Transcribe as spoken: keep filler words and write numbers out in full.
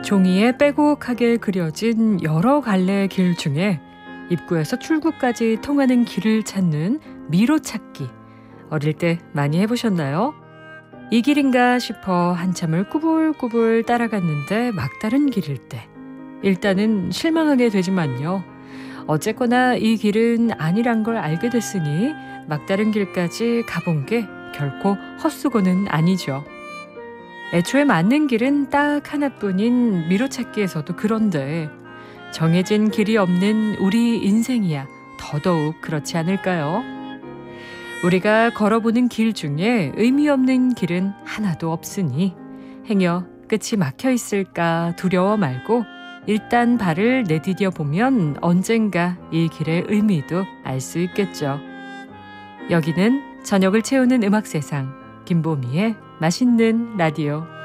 종이에 빼곡하게 그려진 여러 갈래의 길 중에 입구에서 출구까지 통하는 길을 찾는 미로찾기. 어릴 때 많이 해보셨나요? 이 길인가 싶어 한참을 꾸불꾸불 따라갔는데 막다른 길일 때 일단은 실망하게 되지만요. 어쨌거나 이 길은 아니란 걸 알게 됐으니 막다른 길까지 가본 게 결코 헛수고는 아니죠. 애초에 맞는 길은 딱 하나뿐인 미로찾기에서도 그런데 정해진 길이 없는 우리 인생이야 더더욱 그렇지 않을까요? 우리가 걸어보는 길 중에 의미 없는 길은 하나도 없으니 행여 끝이 막혀 있을까 두려워 말고 일단 발을 내디뎌 보면 언젠가 이 길의 의미도 알 수 있겠죠. 여기는 저녁을 채우는 음악 세상 김보미의 맛있는 라디오.